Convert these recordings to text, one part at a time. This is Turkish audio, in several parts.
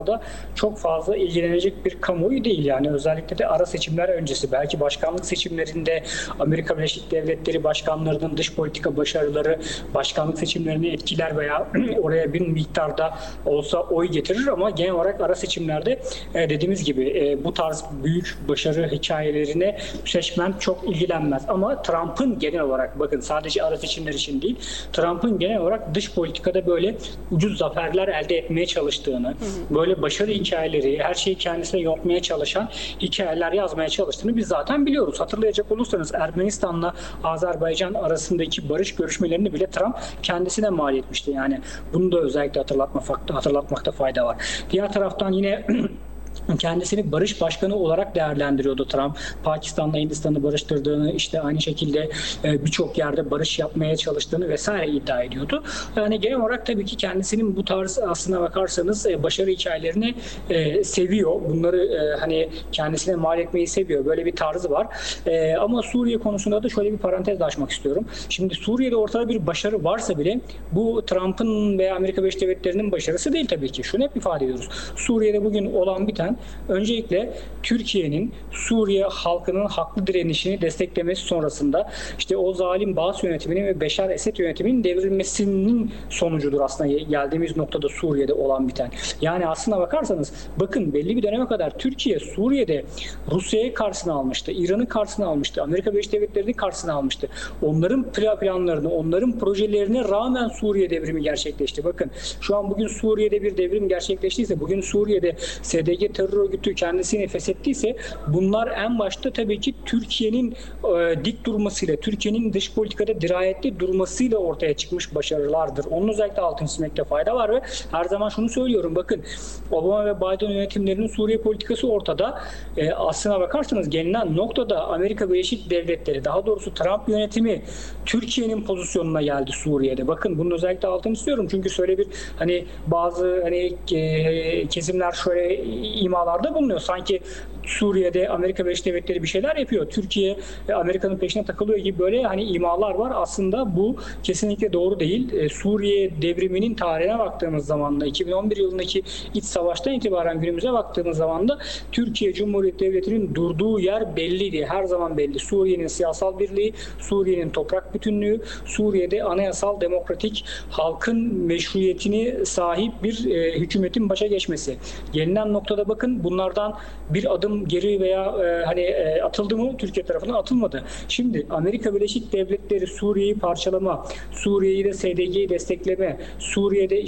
da çok fazla ilgilenecek bir kamuoyu değil. Yani özellikle de ara seçimler öncesi, belki başkanlık seçimlerinde Amerika Birleşik Devletleri başkanlarının dış politika başarıları başkanlık seçimlerini etkiler veya oraya bir miktarda olsa oy getirir, ama genel olarak ara seçimlerde dediğimiz gibi bu tarz büyük başarı hikayelerine seçmen çok ilgilenmez. Ama Trump'ın genel olarak, bakın sadece ara seçimler için değil, Trump'ın genel olarak dış politikada böyle ucuz zaferler elde etmeye çalıştığını, böyle başarı hikayeleri, her şeyi kendisine yontmaya çalışan hikayeler yazmaya çalıştığını biz zaten biliyoruz. Hatırlayacak olursanız Ermenistan'la Azerbaycan arasındaki barış görüşmelerini bile Trump kendisine mal etmişti. Yani bunu da özellikle hatırlatmakta fayda var. Diğer taraftan yine kendisini barış başkanı olarak değerlendiriyordu Trump. Pakistan'la Hindistan'ı barıştırdığını, işte aynı şekilde birçok yerde barış yapmaya çalıştığını vesaire iddia ediyordu. Yani genel olarak tabii ki kendisinin bu tarz, aslına bakarsanız başarı hikayelerini seviyor. Bunları hani kendisine mal etmeyi seviyor. Böyle bir tarzı var. Ama Suriye konusunda da şöyle bir parantez açmak istiyorum. Şimdi Suriye'de ortada bir başarı varsa bile bu Trump'ın veya Amerika Birleşik Devletleri'nin başarısı değil tabii ki. Şunu hep ifade ediyoruz. Suriye'de bugün olan biten öncelikle Türkiye'nin Suriye halkının haklı direnişini desteklemesi sonrasında işte o zalim Baas yönetiminin ve Beşar Esed yönetiminin devrilmesinin sonucudur aslında geldiğimiz noktada Suriye'de olan biten. Yani aslına bakarsanız bakın, belli bir döneme kadar Türkiye Suriye'de Rusya'yı karşısına almıştı, İran'ı karşısına almıştı, Amerika Birleşik Devletleri'ni karşısına almıştı. Onların planlarını, onların projelerine rağmen Suriye devrimi gerçekleşti. Bakın şu an bugün Suriye'de bir devrim gerçekleştiyse, bugün Suriye'de SDG terör örgütü kendisini feshettiyse, bunlar en başta tabii ki Türkiye'nin dik durmasıyla, Türkiye'nin dış politikada dirayetli durmasıyla ortaya çıkmış başarılardır. Onun özellikle altını çizmekte fayda var ve her zaman şunu söylüyorum. Bakın, Obama ve Biden yönetimlerinin Suriye politikası ortada. Aslına bakarsanız gelinen noktada Amerika Birleşik Devletleri, daha doğrusu Trump yönetimi Türkiye'nin pozisyonuna geldi Suriye'de. Bakın, bunun özellikle altını istiyorum. Çünkü şöyle bir bazı kesimler şöyle imalarda bulunuyor. Sanki Suriye'de Amerika Birleşik Devletleri bir şeyler yapıyor, Türkiye Amerika'nın peşine takılıyor gibi böyle imalar var. Aslında bu kesinlikle doğru değil. Suriye devriminin tarihine baktığımız zaman da 2011 yılındaki iç savaştan itibaren günümüze baktığımız zaman da Türkiye Cumhuriyeti Devleti'nin durduğu yer belliydi. Her zaman belli. Suriye'nin siyasal birliği, Suriye'nin toprak bütünlüğü, Suriye'de anayasal demokratik halkın meşruiyetini sahip bir hükümetin başa geçmesi. Gelinen noktada bakın, bunlardan bir adım geri veya atıldı mı? Türkiye tarafından atılmadı. Şimdi Amerika Birleşik Devletleri Suriye'yi parçalama, Suriye'yi de SDG'yi destekleme, Suriye'de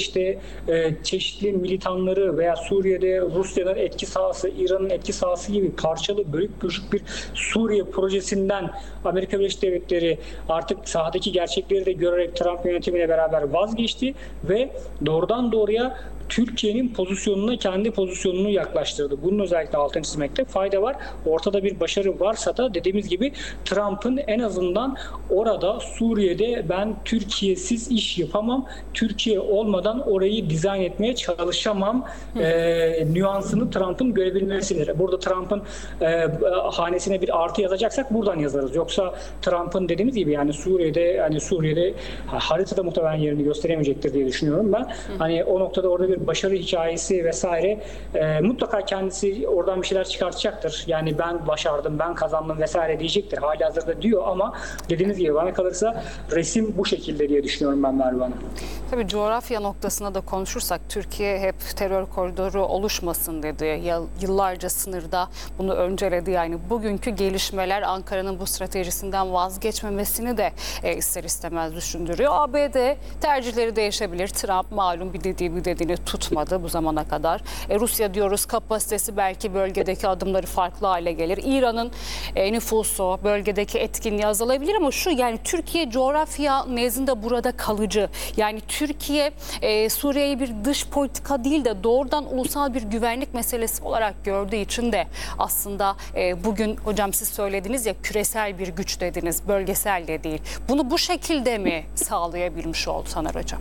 çeşitli militanları veya Suriye'de Rusya'nın etki sahası, İran'ın etki sahası gibi parçalı, bölük bir Suriye projesinden Amerika Birleşik Devletleri artık sahadaki gerçekleri de görerek Trump yönetimiyle beraber vazgeçti ve doğrudan doğruya Türkiye'nin pozisyonuna, kendi pozisyonunu yaklaştırdı. Bunun özellikle altını çizmekte fayda var. Ortada bir başarı varsa da dediğimiz gibi Trump'ın en azından orada Suriye'de ben Türkiye'siz iş yapamam, Türkiye olmadan orayı dizayn etmeye çalışamam nüansını Trump'ın görebilmesidir. Burada Trump'ın hanesine bir artı yazacaksak buradan yazarız. Yoksa Trump'ın dediğimiz gibi Suriye'de haritada muhtemelen yerini gösteremeyecektir diye düşünüyorum ben. O noktada orada bir başarı hikayesi vesaire mutlaka kendisi oradan bir şeyler çıkartacaktır. Yani ben başardım, ben kazandım vesaire diyecektir. Halihazırda diyor ama dediğiniz gibi bana kalırsa resim bu şekilde diye düşünüyorum ben, Merve Hanım. Tabii coğrafya noktasına da konuşursak, Türkiye hep terör koridoru oluşmasın dedi. Yıllarca sınırda bunu önceledi. Yani bugünkü gelişmeler Ankara'nın bu stratejisinden vazgeçmemesini de ister istemez düşündürüyor. ABD tercihleri değişebilir. Trump malum bir dediğini tutmadı bu zamana kadar. Rusya diyoruz, kapasitesi belki bölgedeki adımları farklı hale gelir. İran'ın nüfusu, bölgedeki etkinliği azalabilir ama Türkiye coğrafya nezdinde burada kalıcı. Yani Türkiye Suriye'yi bir dış politika değil de doğrudan ulusal bir güvenlik meselesi olarak gördüğü için de aslında bugün hocam siz söylediniz ya, küresel bir güç dediniz, bölgesel de değil. Bunu bu şekilde mi sağlayabilmiş oldu Taner Hocam?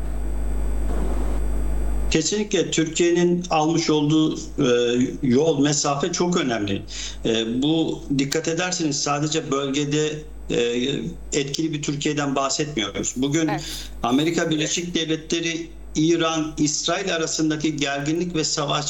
Kesinlikle Türkiye'nin almış olduğu yol, mesafe çok önemli. Bu, dikkat ederseniz, sadece bölgede etkili bir Türkiye'den bahsetmiyoruz. Bugün evet, Amerika Birleşik Devletleri İran, İsrail arasındaki gerginlik ve savaş